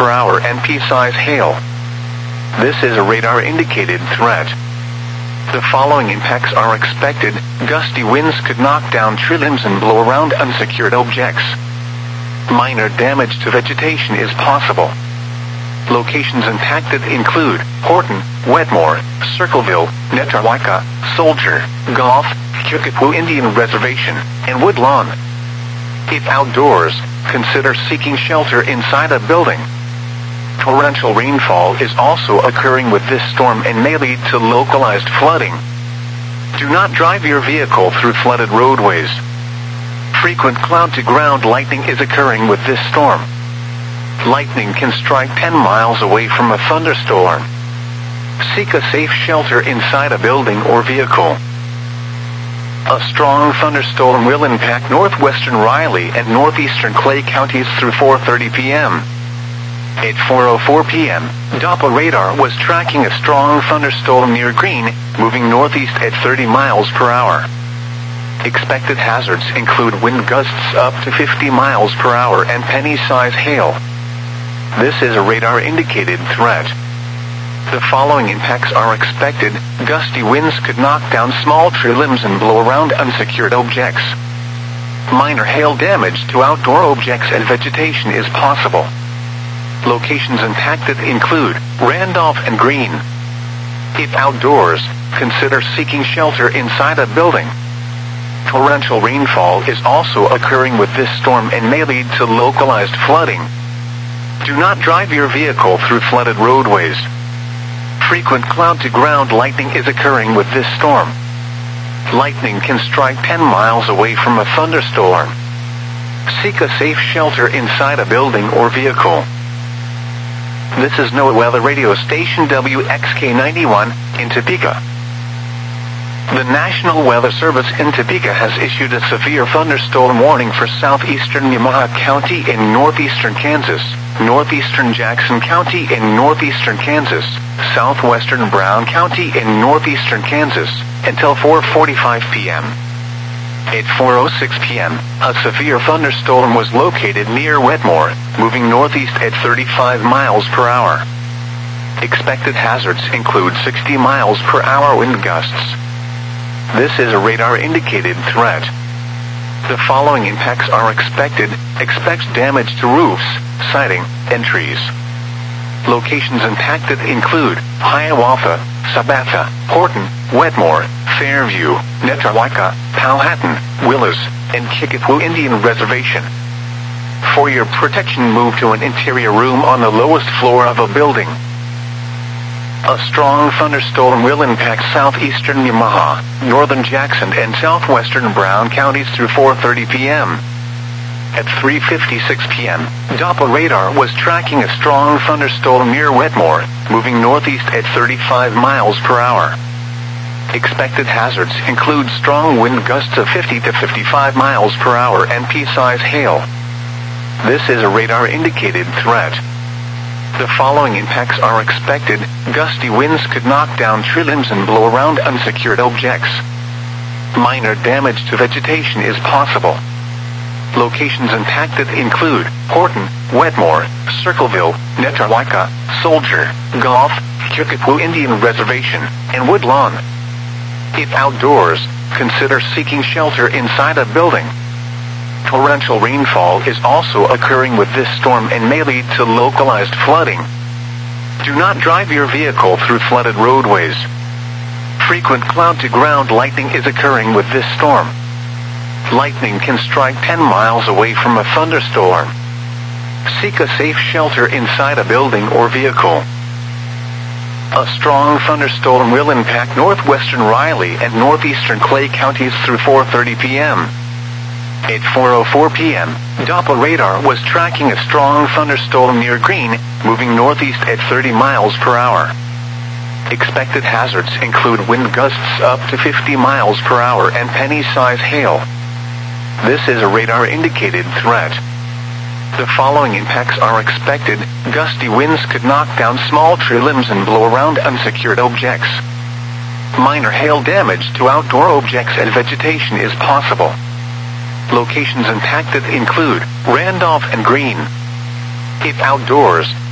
per hour and pea-size hail. This is a radar-indicated threat. The following impacts are expected. Gusty winds could knock down tree limbs and blow around unsecured objects. Minor damage to vegetation is possible. Locations impacted include Horton, Wetmore, Circleville, Netawaka, Soldier, Gulf, Kickapoo Indian Reservation, and Woodlawn. If outdoors, consider seeking shelter inside a building. Torrential rainfall is also occurring with this storm and may lead to localized flooding. Do not drive your vehicle through flooded roadways. Frequent cloud-to-ground lightning is occurring with this storm. Lightning can strike 10 miles away from a thunderstorm. Seek a safe shelter inside a building or vehicle. A strong thunderstorm will impact northwestern Riley and northeastern Clay counties through 4:30 p.m. At 4:04 p.m., Doppler radar was tracking a strong thunderstorm near Green, moving northeast at 30 miles per hour. Expected hazards include wind gusts up to 50 miles per hour and penny-size hail. This is a radar-indicated threat. The following impacts are expected. Gusty winds could knock down small tree limbs and blow around unsecured objects. Minor hail damage to outdoor objects and vegetation is possible. Locations impacted include Randolph and Green. If outdoors, consider seeking shelter inside a building. Torrential rainfall is also occurring with this storm and may lead to localized flooding. Do not drive your vehicle through flooded roadways. Frequent cloud-to-ground lightning is occurring with this storm. Lightning can strike 10 miles away from a thunderstorm. Seek a safe shelter inside a building or vehicle. This is NOAA Weather Radio Station WXK91 in Topeka. The National Weather Service in Topeka has issued a severe thunderstorm warning for southeastern Yamaha County in northeastern Kansas, northeastern Jackson County in northeastern Kansas, southwestern Brown County in northeastern Kansas, until 4:45 p.m. At 4:06 p.m., a severe thunderstorm was located near Wetmore, moving northeast at 35 miles per hour. Expected hazards include 60 miles per hour wind gusts. This is a radar-indicated threat. The following impacts are expected. Expect damage to roofs, siding, and trees. Locations impacted include Hiawatha, Sabatha, Horton, Wetmore, Fairview, Netawaka, Powhatan, Willis, and Kickapoo Indian Reservation. For your protection, move to an interior room on the lowest floor of a building. A strong thunderstorm will impact southeastern Yamaha, northern Jackson, and southwestern Brown counties through 4:30 p.m. At 3:56 p.m., Doppler radar was tracking a strong thunderstorm near Wetmore, moving northeast at 35 miles per hour. Expected hazards include strong wind gusts of 50 to 55 miles per hour and pea-size hail. This is a radar-indicated threat. The following impacts are expected. Gusty winds could knock down tree limbs and blow around unsecured objects. Minor damage to vegetation is possible. Locations impacted include Horton, Wetmore, Circleville, Netawaka, Soldier, Gulf, Kickapoo Indian Reservation, and Woodlawn. If outdoors, consider seeking shelter inside a building. Torrential rainfall is also occurring with this storm and may lead to localized flooding. Do not drive your vehicle through flooded roadways. Frequent cloud-to-ground lightning is occurring with this storm. Lightning can strike 10 miles away from a thunderstorm. Seek a safe shelter inside a building or vehicle. A strong thunderstorm will impact northwestern Riley and northeastern Clay counties through 4:30 p.m. At 4:04 p.m., Doppler radar was tracking a strong thunderstorm near Green, moving northeast at 30 miles per hour. Expected hazards include wind gusts up to 50 miles per hour and penny-size hail. This is a radar-indicated threat. The following impacts are expected. Gusty winds could knock down small tree limbs and blow around unsecured objects. Minor hail damage to outdoor objects and vegetation is possible. Locations impacted include Randolph and Green. If outdoors,